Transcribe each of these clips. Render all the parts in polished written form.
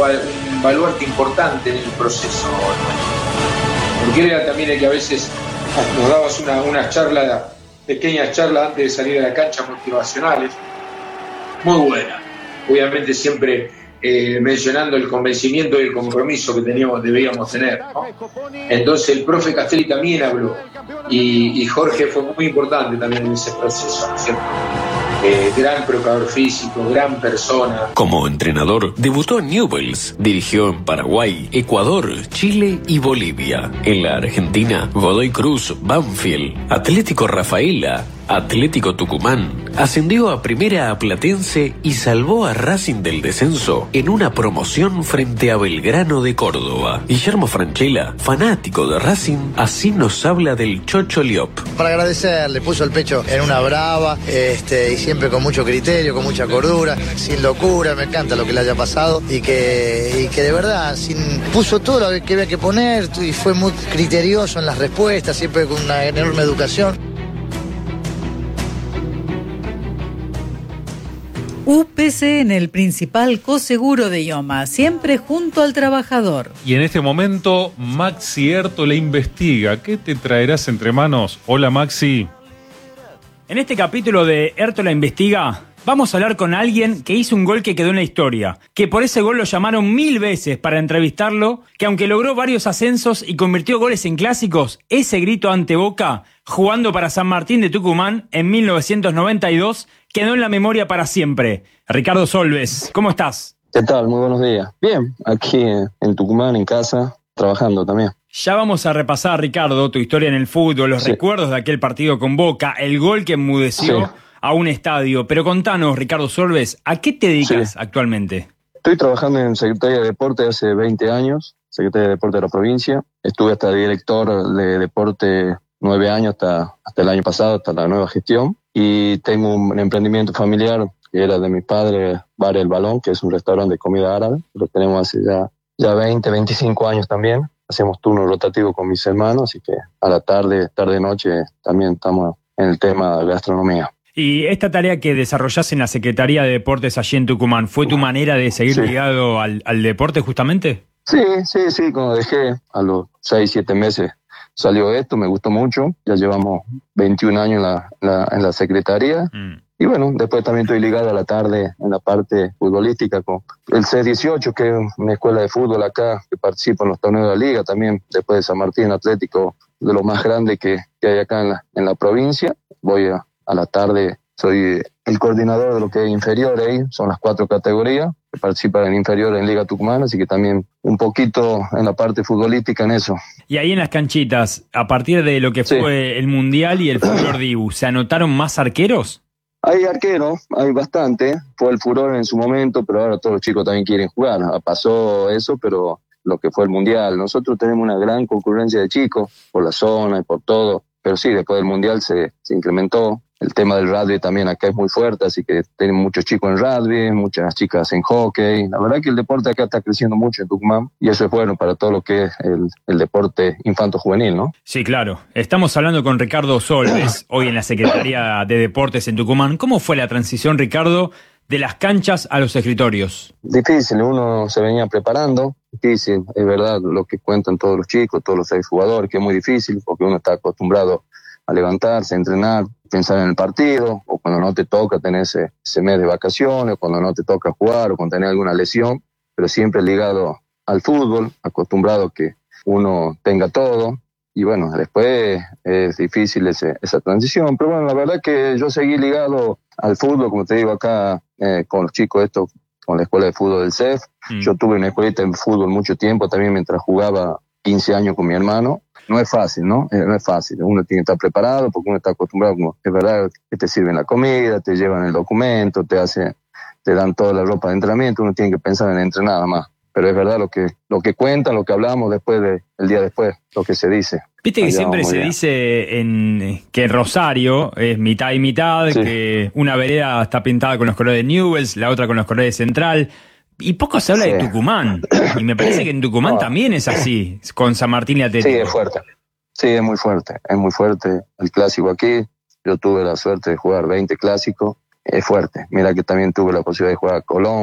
un baluarte importante en el proceso, porque él era también el que a veces nos dabas unas charlas, pequeñas charlas antes de salir a la cancha, motivacionales, muy buenas, obviamente siempre mencionando el convencimiento y el compromiso que debíamos tener, ¿no? Entonces el profe Castelli también habló y Jorge fue muy importante también en ese proceso, ¿no es cierto? Gran preparador físico, gran persona. Como entrenador, debutó en Newell's, dirigió en Paraguay, Ecuador, Chile y Bolivia. En la Argentina, Godoy Cruz, Banfield, Atlético Rafaela, Atlético Tucumán, ascendió a Primera A Platense y salvó a Racing del descenso en una promoción frente a Belgrano de Córdoba. Guillermo Franchella, fanático de Racing, así nos habla del Chocho Liop. Para agradecerle, puso el pecho en una brava, y siempre con mucho criterio, con mucha cordura, sin locura. Me encanta lo que le haya pasado y que de verdad puso todo lo que había que poner y fue muy criterioso en las respuestas, siempre con una enorme educación. UPC en el principal coseguro de IOMA, siempre junto al trabajador. Y en este momento, Maxi Erto le investiga. ¿Qué te traerás entre manos? Hola, Maxi. En este capítulo de Erto la investiga, vamos a hablar con alguien que hizo un gol que quedó en la historia, que por ese gol lo llamaron 1000 veces para entrevistarlo, que aunque logró varios ascensos y convirtió goles en clásicos, ese grito ante Boca, jugando para San Martín de Tucumán en 1992, quedó en la memoria para siempre. Ricardo Solves, ¿cómo estás? ¿Qué tal? Muy buenos días. Bien, aquí en Tucumán, en casa, trabajando también. Ya vamos a repasar, Ricardo, tu historia en el fútbol, los recuerdos de aquel partido con Boca, el gol que enmudeció a un estadio. Pero contanos, Ricardo Solves, ¿a qué te dedicas actualmente? Estoy trabajando en Secretaría de Deporte hace 20 años, Secretaría de Deporte de la provincia. Estuve hasta director de deporte 9 años, hasta el año pasado, hasta la nueva gestión. Y tengo un emprendimiento familiar que era de mi padre, Bar El Balón, que es un restaurante de comida árabe. Lo tenemos hace ya 20, 25 años también. Hacemos turno rotativo con mis hermanos, así que a la tarde, noche, también estamos en el tema de gastronomía. ¿Y esta tarea que desarrollás en la Secretaría de Deportes allí en Tucumán, fue tu manera de seguir ligado al deporte justamente? Sí, cuando dejé a los 6, 7 meses salió esto, me gustó mucho, ya llevamos 21 años en la Secretaría. Y bueno, después también estoy ligado a la tarde en la parte futbolística con el C18, que es una escuela de fútbol acá, que participa en los torneos de la liga, también después de San Martín Atlético, de lo más grande que hay acá en la provincia. Voy a la tarde, soy el coordinador de lo que es inferior ahí, son las 4 categorías que participan en inferior en Liga Tucumán, así que también un poquito en la parte futbolística en eso. Y ahí en las canchitas, a partir de lo que fue el Mundial y el Furor Dibu, ¿se anotaron más arqueros? Hay arqueros, hay bastante, fue el furor en su momento, pero ahora todos los chicos también quieren jugar. Pasó eso, pero lo que fue el Mundial, nosotros tenemos una gran concurrencia de chicos, por la zona y por todo, pero sí, después del Mundial se incrementó. El tema del rugby también acá es muy fuerte, así que tenemos muchos chicos en rugby, muchas chicas en hockey. La verdad que el deporte acá está creciendo mucho en Tucumán y eso es bueno para todo lo que es el deporte infanto-juvenil, ¿no? Sí, claro. Estamos hablando con Ricardo Solves, hoy en la Secretaría de Deportes en Tucumán. ¿Cómo fue la transición, Ricardo, de las canchas a los escritorios? Difícil, uno se venía preparando, difícil, es verdad lo que cuentan todos los chicos, todos los 6 jugadores, que es muy difícil porque uno está acostumbrado a levantarse, a entrenar, pensar en el partido, o cuando no te toca tener ese mes de vacaciones, o cuando no te toca jugar, o cuando tenés alguna lesión, pero siempre ligado al fútbol, acostumbrado a que uno tenga todo, y bueno, después es difícil esa transición, pero bueno, la verdad que yo seguí ligado al fútbol, como te digo acá, con los chicos estos, con la escuela de fútbol del CEF. Yo tuve una escuelita de fútbol mucho tiempo, también mientras jugaba 15 años con mi hermano. No es fácil, ¿no? No es fácil. Uno tiene que estar preparado porque uno está acostumbrado, como es verdad, que te sirven la comida, te llevan el documento, te dan toda la ropa de entrenamiento, uno tiene que pensar en entrenar nada más. Pero es verdad lo que cuentan, lo que hablamos después el día después, lo que se dice. Viste que siempre se dice que Rosario es mitad y mitad, que una vereda está pintada con los colores de Newell's, la otra con los colores de Central. Y poco se habla de Tucumán. Y me parece que en Tucumán también es así, con San Martín y Atlético. Sí, es fuerte. Sí, es muy fuerte. Es muy fuerte el clásico aquí. Yo tuve la suerte de jugar 20 clásicos. Es fuerte. Mira que también tuve la posibilidad de jugar Colón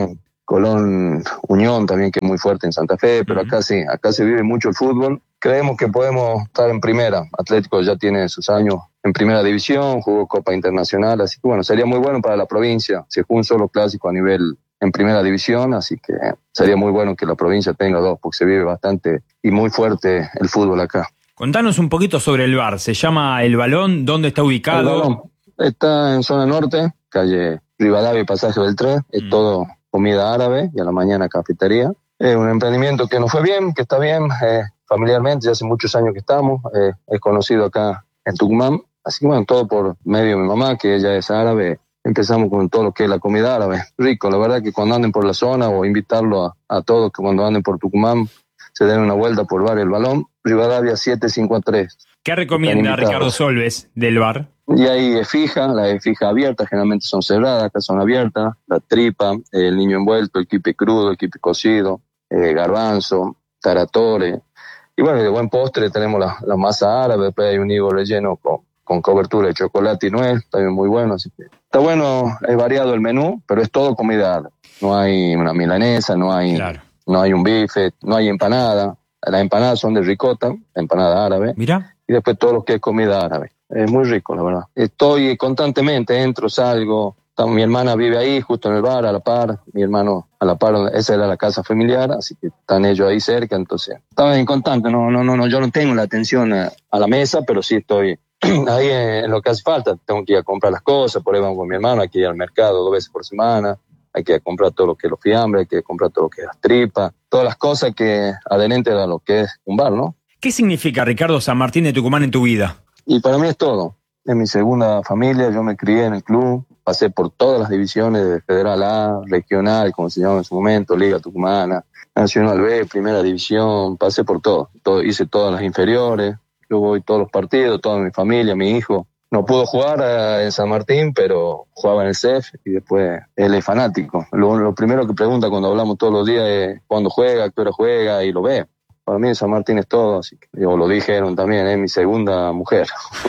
Colón Unión también, que es muy fuerte en Santa Fe, pero acá sí, acá se vive mucho el fútbol. Creemos que podemos estar en primera. Atlético ya tiene sus años en primera división, jugó Copa Internacional, así que bueno, sería muy bueno para la provincia. Se jugó un solo clásico a nivel en primera división, así que sería muy bueno que la provincia tenga dos, porque se vive bastante y muy fuerte el fútbol acá. Contanos un poquito sobre el bar. ¿Se llama El Balón? ¿Dónde está ubicado? El Balón está en zona norte, calle Rivadavia y Pasaje del Tren. Es todo comida árabe y a la mañana cafetería. Es un emprendimiento que nos fue bien, que está bien, familiarmente, ya hace muchos años que estamos. Es conocido acá en Tucumán. Así que bueno, todo por medio de mi mamá, que ella es árabe. Empezamos con todo lo que es la comida árabe. Rico, la verdad que cuando anden por la zona, o invitarlo a todos que cuando anden por Tucumán se den una vuelta por Bar El Balón, Rivadavia 753. ¿Qué recomienda Ricardo Solves del bar? Y ahí es fija, la es fija abierta, generalmente son cerradas, acá son abiertas, la tripa, el niño envuelto, el quipe crudo, el quipe cocido, garbanzo, taratore. Y bueno, de buen postre tenemos la masa árabe, después hay un higo relleno con cobertura de chocolate y nuez, también muy bueno, así que está bueno, es variado el menú, pero es todo comida árabe. No hay una milanesa, no hay un bife, no hay empanada. Las empanadas son de ricota, empanada árabe. Mira. Y después todo lo que es comida árabe. Es muy rico, la verdad. Estoy constantemente, entro, salgo. Mi hermana vive ahí, justo en el bar, a la par. Mi hermano a la par, esa era la casa familiar, así que están ellos ahí cerca, entonces. Estaba en constante, no, yo no tengo la atención a la mesa, pero sí estoy ahí en lo que hace falta. Tengo que ir a comprar las cosas, por ahí vamos con mi hermano, hay que ir al mercado 2 veces por semana. Hay que comprar todo lo que es los fiambres, hay que comprar todo lo que es las tripas, todas las cosas que adherentes a lo que es un bar, ¿no? ¿Qué significa Ricardo San Martín de Tucumán en tu vida? Y para mí es todo. Es mi segunda familia, yo me crié en el club, pasé por todas las divisiones de Federal A, Regional, como se llama en su momento, Liga Tucumana, Nacional B, Primera División, pasé por todo, hice todas las inferiores, yo voy todos los partidos, toda mi familia, mi hijo. No pudo jugar en San Martín, pero jugaba en el CEF y después él es fanático. Lo primero que pregunta cuando hablamos todos los días es cuándo juega, qué hora juega y lo ve. Para mí San Martín es todo, así que lo dijeron también, es mi segunda mujer.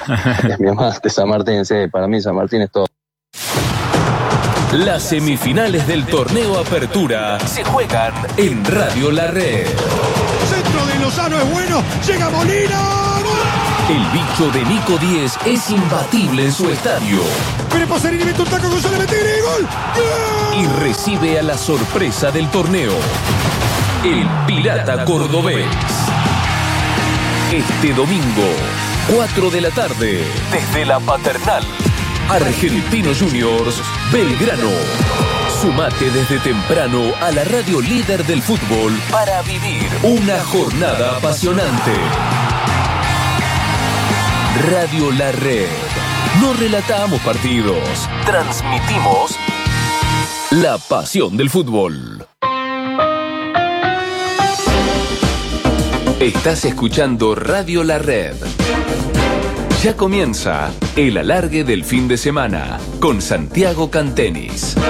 Es mi mamá de San Martín, sí, para mí San Martín es todo. Las semifinales del torneo Apertura se juegan en Radio La Red. Centro de Lozano es bueno, llega Molina. El bicho de Nico Díez es imbatible en su estadio. Pero Pasarini mete un taco con solamente y gol. Y recibe a la sorpresa del torneo, el Pirata Cordobés. Este domingo, 4 de la tarde, desde la Paternal, Argentinos Juniors, Belgrano. Sumate desde temprano a la radio líder del fútbol para vivir una jornada apasionante. Radio La Red. No relatamos partidos, transmitimos la pasión del fútbol. Estás escuchando Radio La Red. Ya comienza el alargue del fin de semana con Santiago Cantenis.